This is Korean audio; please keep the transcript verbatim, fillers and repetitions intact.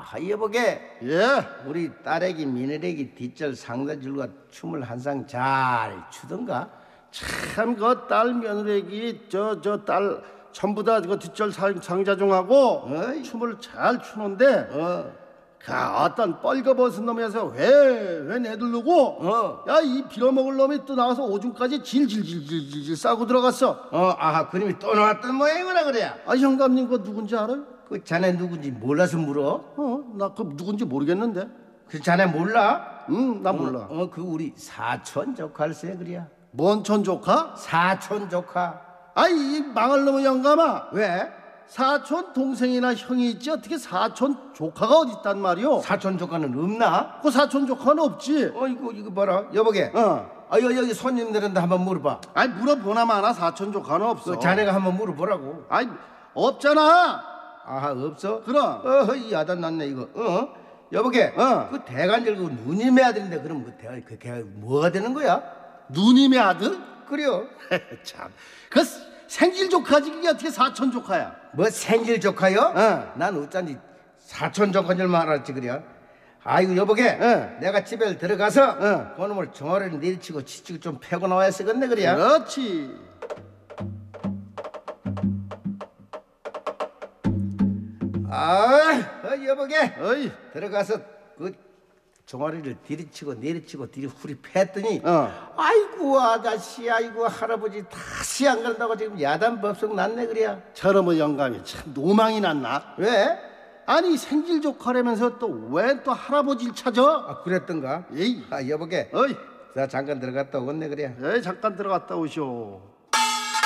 아, 여보게. 예. 우리 딸애기 미늘애기 뒷절 상자줄과 춤을 한 상 잘 추던가? 참 그 딸 며느리기 저 저 딸 전부 다 그 뒷절 상- 상자중하고 어이. 춤을 잘 추는데 어, 그 어떤 뻘거벗은 놈이어서 왜왜 내두르고 어. 야 이 빌어먹을 놈이 또 나와서 오줌까지 질질질질질 싸고 들어갔어. 어, 아하, 그놈이 또 나왔던 모양이구나, 그래. 아 형감님 그거 누군지 알아요? 그 자네 누군지 몰라서 물어? 어 나 그 누군지 모르겠는데. 그 자네 몰라? 응 나 몰라. 어, 어, 그 우리 사촌 조카일세, 그래야. 뭔 촌 조카? 사촌 조카. 아이 이 망할 놈의 영감아. 왜? 사촌 동생이나 형이 있지 어떻게 사촌 조카가 어디 있단 말이오? 사촌 조카는 없나? 그 사촌 조카는 없지. 어, 이거, 이거 봐라. 여보게. 어. 아, 여기, 여기 손님들한테 한번 물어봐. 아이 물어보나 마나 사촌 조카는 없어. 그 자네가 한번 물어보라고. 아이 없잖아. 아하, 없어? 그럼. 어허, 이 야단 났네, 이거. 어? 여보게. 어. 그 대간절 그 누님의 아들인데 그럼 그 대, 그 걔가 뭐가 되는 거야? 누님의 아들? 그래요. 참. 그 생길 조카지 그게 어떻게 사촌 조카야? 뭐 생길 조카요? 어. 난 어쩐지 사촌 조카인 줄만 알았지, 그래. 아이고, 여보게. 어. 내가 집에 들어가서 어. 그놈을 정화를 내리치고 치치고 좀 패고 나와야 쓰겠네, 그래. 그렇지. 아, 어, 여보게. 어이. 들어가서 그 종아리를 들이치고 내리치고 뒤로 후리 패더니 어. 아이고 아가씨 아이고 할아버지 다시 안 간다고 지금 야단 법석 났네, 그래야. 저놈의 영감이 참 노망이 났나? 왜? 아니 생길 조카라면서 또 왜 또 할아버지를 찾아? 아, 그랬던가? 에이. 아, 여보게. 어이. 자, 잠깐 들어갔다 오겠네, 그래야. 에이 잠깐 들어갔다 오시오.